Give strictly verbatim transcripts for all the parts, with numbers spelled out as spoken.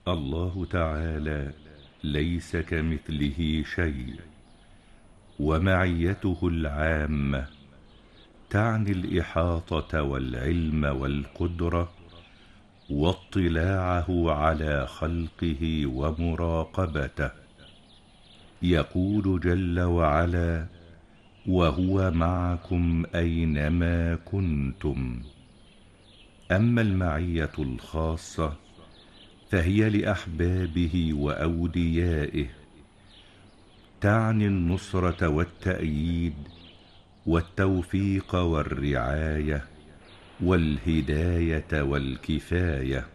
الله تعالى ليس كمثله شيء، ومعيته العامة تعني الإحاطة والعلم والقدرة واطلاعه على خلقه ومراقبته. يقول جل وعلا: وهو معكم أينما كنتم. أما المعية الخاصة فهي لأحبابه وأوليائه، تعني النصرة والتأييد والتوفيق والرعاية والهداية والكفاية.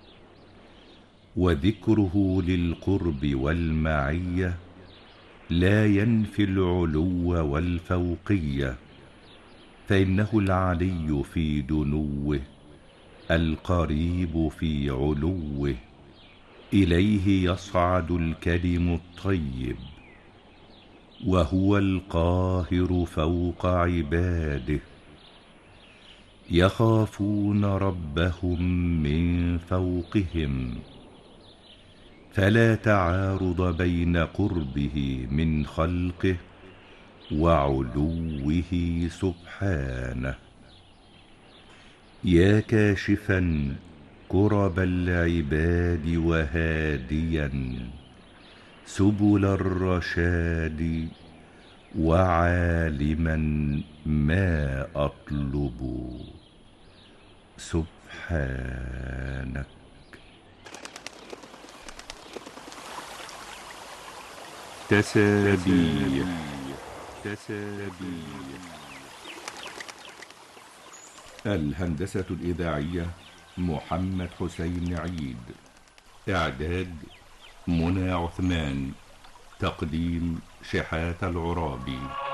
وذكره للقرب والمعية لا ينفي العلو والفوقية، فإنه العلي في دنوه، القريب في علوه، إليه يصعد الكلم الطيب، وهو القاهر فوق عباده. يخافون ربهم من فوقهم، فلا تعارض بين قربه من خلقه وعلوه سبحانه. يا كاشفا كرب العباد وهاديا سبل الرشاد، وعالما ما أطلب سبحانك. تسابيح. تسابيح. الهندسة الإذاعية محمد حسين عيد. إعداد منى عثمان. تقديم شحات العرابي.